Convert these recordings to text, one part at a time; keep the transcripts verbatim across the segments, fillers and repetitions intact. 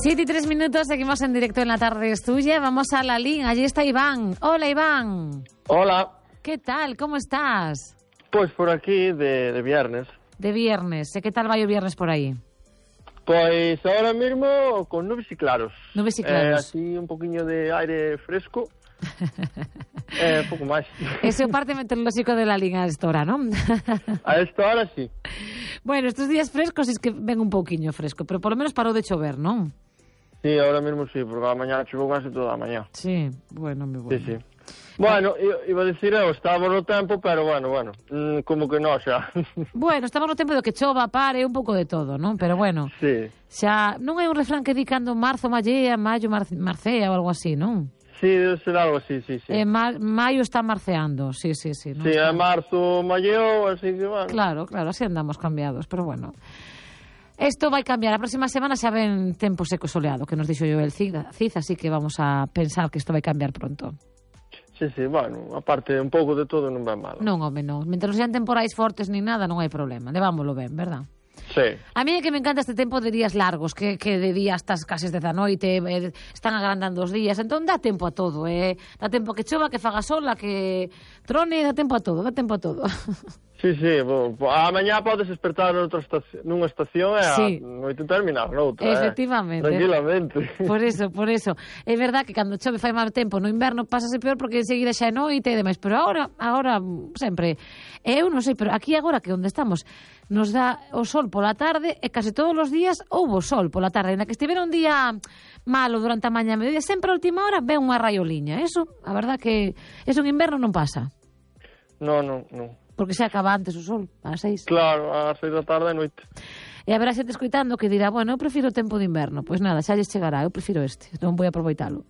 Siete y tres minutos, seguimos en directo en La Tarde es Tuya. Vamos a la línea, allí está Iván. Hola, Iván. Hola. ¿Qué tal? ¿Cómo estás? Pues por aquí de, de viernes. De viernes. ¿Qué tal va el viernes por ahí? Pues ahora mismo con nubes y claros. Nubes y claros. Eh, así un poquinho de aire fresco. eh, un poco más. Ese é o parte meteorolóxico de la línea a esta hora, ¿no? A esta hora sí. Bueno, estos días frescos es que ven un pouquiño fresco, pero por lo menos parou de chover, ¿non? Sí, ahora mismo sí, porque a mañana choveu casi toda a mañá. Sí, bueno, moi bueno. Sí, sí. Bueno, iba a decir eu, estaba no tempo, pero bueno, bueno, mm, como que non xa. Bueno, estamos no tempo do que chova, pare, un pouco de todo, non? Pero bueno, sí. Xa non hai un refrán que di cando marzo mallea, maio mar marcea ou algo así, non? Sí, debe ser algo así, sí, sí. Eh, ma maio está marceando, sí, sí, sí. Sí, está... en marzo malleo, así que bueno. Claro, claro, así andamos cambiados, pero bueno. Esto vai cambiar, a próxima semana xa ven tempo seco soleado, que nos dixo yo el Cid, así que vamos a pensar que isto vai cambiar pronto. Sí, sí, bueno, aparte un pouco de todo non vai mal. Non, home, non. Mentre non sean temporais fortes ni nada, non hai problema. Levámoslo ben, verdad? Sí. A mí é que me encanta este tempo de días largos, que, que de días estás case desde a noite, eh, están agrandando os días, entón dá tempo a todo, eh? Dá tempo a que chova, que faga sol, a que trone, dá tempo a todo, dá tempo a todo. Sí, sí, bo, a mañá podes despertar noutra estación, nunha estación e sí. a noite terminar noutra. Efectivamente. Eh, tranquilamente. Por eso, por eso. É verdad que cando chove fai mal tempo no inverno pásase peor porque enseguida xa é noite e demais, pero agora, agora sempre, eu non sei, pero aquí agora que onde estamos nos dá o sol pola tarde e case todos os días houbo sol pola tarde, ainda que estivera un día malo durante a mañá e mediodía, sempre a última hora ve unha raioliña. Eso, a verdad que eso en inverno non pasa. Non, non, non. Porque se acaba antes o sol, ás seis. Claro, ás seis da tarde e noite. E haberá xente escoitando que dirá, bueno, eu prefiro o tempo de inverno. Pois nada, xa lles chegará, eu prefiro este, non vou aproveitalo.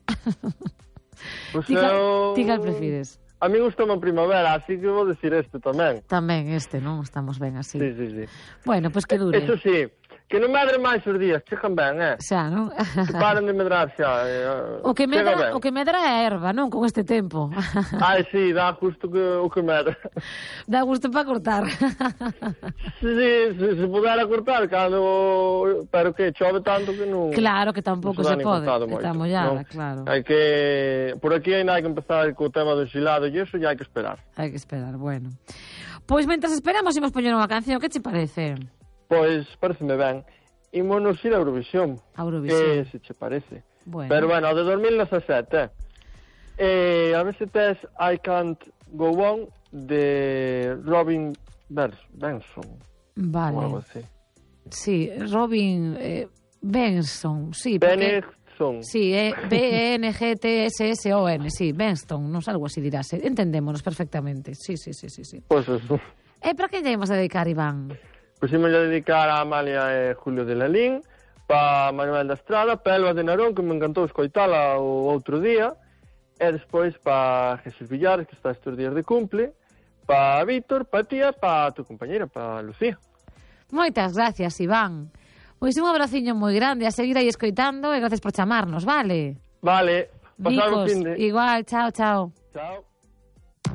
Pois ti, eu... ti cal prefires? A mí gustame a primavera, así que vou decir este tamén. Tamén este, non? Estamos ben así. Sí, sí, sí. Bueno, pois que dure. Eso sí, que non medre máis os días, chegan ben, eh? Xa, non? Que paren de medrar xa. Eh, o que medra, o que medra é a erva, non? Con este tempo. Ai, sí, dá justo que, o que medra. Dá gusto para cortar. Sí, sí, se, se pudera cortar, cando... Pero que chove tanto que non... Claro, que tampouco se, se pode. Está mollada, ¿no? Claro. Hai que... Por aquí ainda hai que empezar co tema do xilado e iso, e hai que esperar. Hai que esperar, bueno. Pois mentras esperamos, imos poñer unha canción, que che parece? Pois, pareceme ben. Ímonos ir a Eurovisión. A Eurovisión. Que se che parece. Bueno. Pero, bueno, de dos mil dezasete. Eh, a ver se tes I Can't Go On de Robin Benson. Vale. Ou algo así. Sí, Robin eh, Benson, sí. Porque... Benson. Sí, é B E N G T S S O N, sí, Benson, non algo así dirase. Entendémonos perfectamente, sí, sí, sí, sí. sí. Pois pues eso. E para que lle íamos a dedicar, Iván? Pois pues ímos a dedicar a Amalia e Julio de Lalín, pa Manuel da Estrada, pa Elba de Narón, que me encantou escoitala o outro día, e despois pa Jesús Villares, que está estes días de cumple, pa Víctor, pa tía, pa tu compañera, pa Lucía. Moitas gracias, Iván. Pois un abraciño moi grande, a seguir aí escoitando e gracias por chamarnos, vale? Vale, pasar o fin de... Igual, chao, chao. Chao.